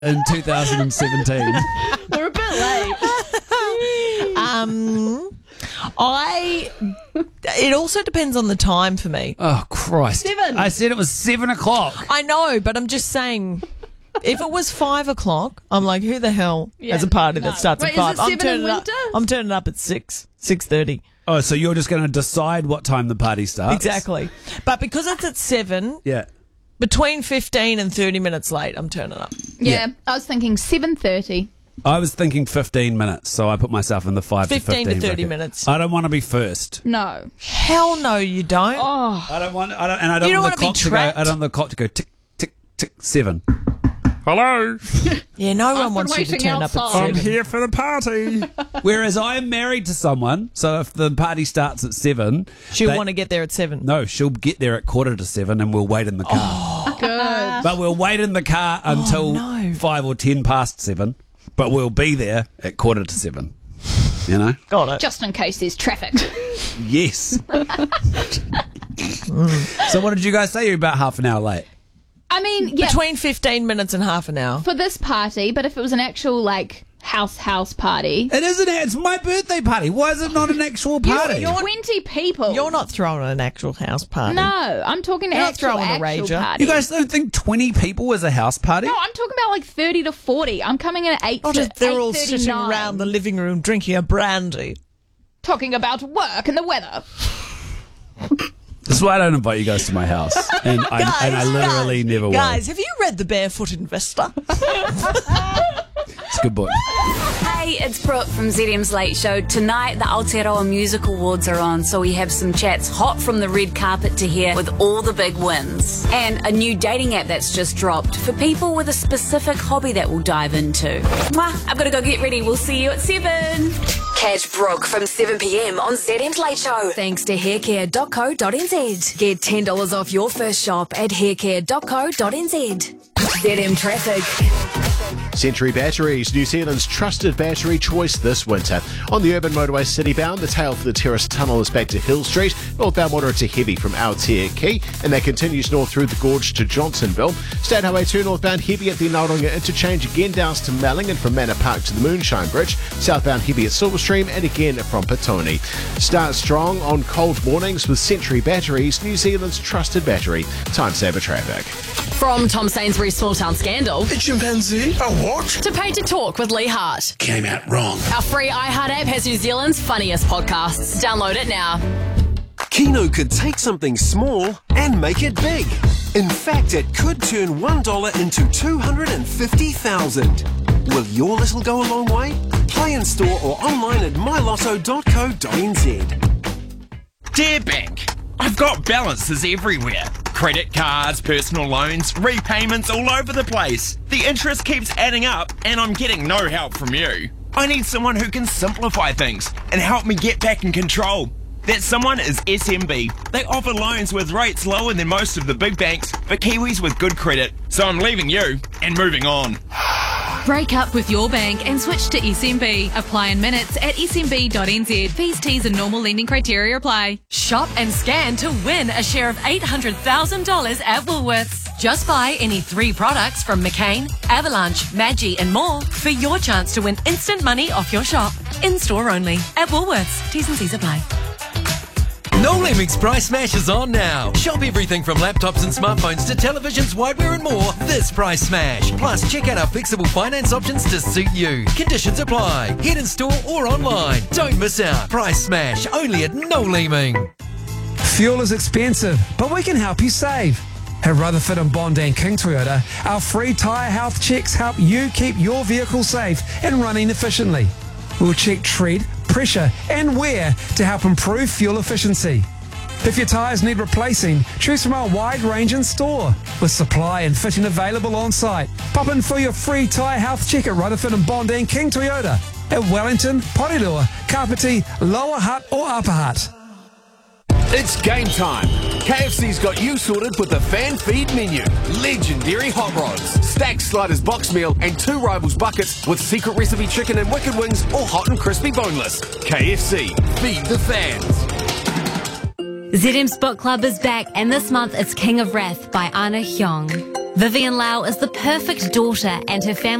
in 2017? We're a bit late. It also depends on the time for me. Oh, Christ. 7. I said it was 7 o'clock. I know, but I'm just saying, if it was 5 o'clock, I'm like, who the hell has a party that starts Wait, at 5? is it 7 in winter? I'm turning up at 6:30. Oh, so you're just going to decide what time the party starts? Exactly. But because it's at 7, Yeah. between 15 and 30 minutes late, I'm turning up. Yeah, I was thinking 7:30. I was thinking 15 minutes, so I put myself in the 5 to 15 15 to 30 bracket. minutes. I don't want to be first. No. Hell no, you don't. Oh, I don't want the You don't wanna be clock to go. trapped. I don't want the clock to go tick, tick, tick, 7. Hello. Yeah, no one been wants you to waiting turn up at outside. 7. here for the party. Whereas I am married to someone, so if the party starts at 7, She'll want to get there at 7. No, she'll get there at 6:45 and we'll wait in the car. good. But we'll wait in the car until no. 5 or 10 past 7. But we'll be there at 6:45. You know? Got it. Just in case there's traffic. Yes. So what did you guys say? You're about half an hour late. I mean, yeah, Between 15 minutes and half an hour. for this party, but if it was an actual, like, house party. It isn't. It's my birthday party. Why is it not an actual party? 20 people. You're not throwing an actual house party. No, I'm talking You're not actual throwing a rager. party. You guys don't think 20 people is a house party? No, I'm talking about like 30 to 40. I'm coming in at 8 Not to if they're all 8:39. sitting around the living room drinking a brandy. Talking about work and the weather. That's why I don't invite you guys to my house. And I literally never will. Guys, have you read The Barefoot Investor? It's a good book. Hey, it's Brooke from ZM's Late Show. Tonight, the Aotearoa Music Awards are on, so we have some chats hot from the red carpet to hear with all the big wins. And a new dating app that's just dropped for people with a specific hobby that we'll dive into. Mwah, I've got to go get ready. We'll see you at 7. Catch Brooke from 7 p.m. on ZM's Late Show. Thanks to haircare.co.nz. Get $10 off your first shop at haircare.co.nz. ZM Traffic. Century Batteries, New Zealand's trusted battery choice this winter. On the urban motorway citybound, the tail for the Terrace Tunnel is back to Hill Street. Northbound moderate to heavy from Aotea Quay, and that continues north through the gorge to Johnsonville. State Highway 2 northbound heavy at the Nauranga interchange, again down to Melling, and from Manor Park to the Moonshine Bridge. Southbound heavy at Silverstream, and again from Petone. Start strong on cold mornings with Century Batteries, New Zealand's trusted battery. Time saver traffic. From Tom Sainsbury's Small Town Scandal A chimpanzee? A what? to Paid to Talk with Lee Hart. Came out wrong. Our free iHeart app has New Zealand's funniest podcasts. Download it now. Keno could take something small and make it big. In fact, it could turn $1 into 250,000. Will your little go a long way? Play in store or online at mylotto.co.nz. Dear Bank, I've got balances everywhere. Credit cards, personal loans, repayments all over the place. The interest keeps adding up and I'm getting no help from you. I need someone who can simplify things and help me get back in control. That someone is SMB. They offer loans with rates lower than most of the big banks for Kiwis with good credit. So I'm leaving you and moving on. Break up with your bank and switch to SMB. Apply in minutes at smb.nz. Fees, T's and normal lending criteria apply. Shop and scan to win a share of $800,000 at Woolworths. Just buy any 3 products from McCain, Avalanche, Maggi and more for your chance to win instant money off your shop. In store only at Woolworths. T's and C's apply. No Limits Price Smash is on now. Shop everything from laptops and smartphones to televisions, whiteware and more this Price Smash. Plus, check out our flexible finance options to suit you. Conditions apply. Head in store or online. Don't miss out. Price Smash, only at No Leeming. Fuel is expensive, but we can help you save. At Rutherford and Bondi and King Toyota, our free tyre health checks help you keep your vehicle safe and running efficiently. We'll check tread, pressure and wear to help improve fuel efficiency. If your tyres need replacing, choose from our wide range in store with supply and fitting available on site. Pop in for your free tyre health check at Rutherford and Bondi and King Toyota at Wellington, Porirua, Kapiti, Lower Hutt or Upper Hutt. It's game time. KFC's got you sorted with the fan feed menu. Legendary hot rods, stacked sliders box meal, and 2 rivals buckets with secret recipe chicken and wicked wings, all hot and crispy boneless. KFC, feed the fans. ZM's book club is back, and this month it's King of Wrath by Anna Hyung. Vivian Lau is the perfect daughter, and her family